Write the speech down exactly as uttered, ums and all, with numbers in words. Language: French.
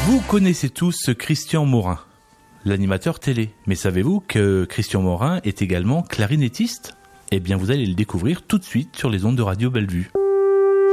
Vous connaissez tous Christian Morin, l'animateur télé. Mais savez-vous que Christian Morin est également clarinettiste ? Eh bien, vous allez le découvrir tout de suite sur les ondes de Radio Bellevue.